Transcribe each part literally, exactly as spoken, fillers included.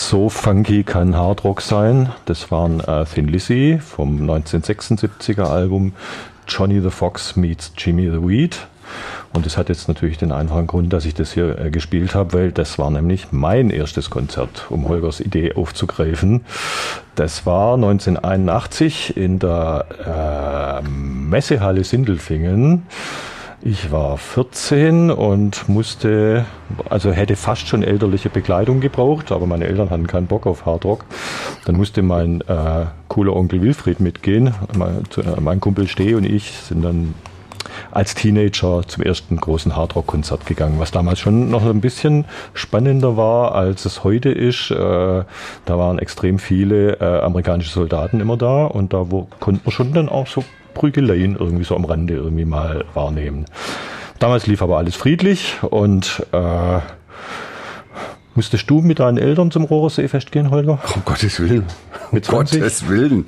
so funky kann Hardrock sein. Das waren äh, Thin Lizzy vom neunzehnhundertsechsundsiebziger Album Johnny the Fox meets Jimmy the Weed. Und das hat jetzt natürlich den einfachen Grund, dass ich das hier äh, gespielt habe, weil das war nämlich mein erstes Konzert, um Holgers Idee aufzugreifen. Das war neunzehnhunderteinundachtzig in der äh, Messehalle Sindelfingen. Ich war vierzehn und musste, also hätte fast schon elterliche Begleitung gebraucht, aber meine Eltern hatten keinen Bock auf Hardrock. Dann musste mein äh, cooler Onkel Wilfried mitgehen. Mein, äh, mein Kumpel Steh und ich sind dann als Teenager zum ersten großen Hardrock-Konzert gegangen, was damals schon noch ein bisschen spannender war, als es heute ist. Äh, da waren extrem viele äh, amerikanische Soldaten immer da und da wo, konnte man schon dann auch so Prügeleien irgendwie so am Rande irgendwie mal wahrnehmen. Damals lief aber alles friedlich und äh, musstest du mit deinen Eltern zum Rohrersee-Fest gehen, Holger? Um Gottes Willen. Mit zwanzig? Um Gottes Willen.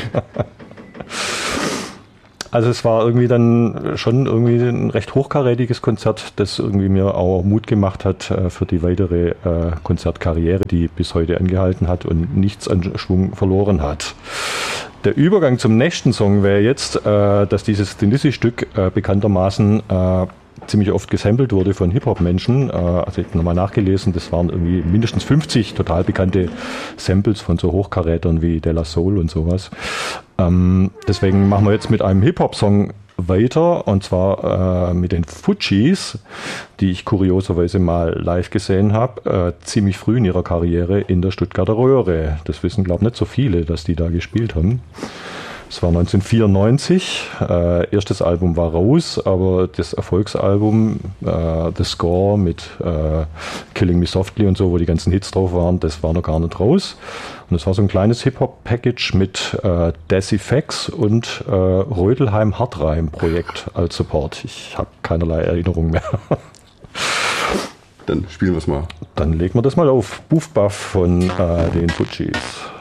Also es war irgendwie dann schon irgendwie ein recht hochkarätiges Konzert, das irgendwie mir auch Mut gemacht hat äh, für die weitere äh, Konzertkarriere, die bis heute angehalten hat und nichts an Schwung verloren hat. Der Übergang zum nächsten Song wäre jetzt, äh, dass dieses Thin Lizzy-Stück äh, bekanntermaßen äh, ziemlich oft gesampelt wurde von Hip-Hop-Menschen. Äh, also ich habe nochmal nachgelesen, das waren irgendwie mindestens fünfzig total bekannte Samples von so Hochkarätern wie De La Soul und sowas. Ähm, deswegen machen wir jetzt mit einem Hip-Hop-Song weiter, und zwar äh, mit den Fugees, die ich kurioserweise mal live gesehen habe, äh, ziemlich früh in ihrer Karriere in der Stuttgarter Röhre. Das wissen, glaube ich, nicht so viele, dass die da gespielt haben. Es war neunzehnhundertvierundneunzig, äh, erstes Album war raus, aber das Erfolgsalbum, äh, The Score mit äh, Killing Me Softly und so, wo die ganzen Hits drauf waren, das war noch gar nicht raus. Und es war so ein kleines Hip-Hop-Package mit äh, Decifex und äh, Rödelheim Hartreim-Projekt als Support. Ich habe keinerlei Erinnerung mehr. Dann spielen wir es mal. Dann legen wir das mal auf. Buff Buff von äh, den Fugees.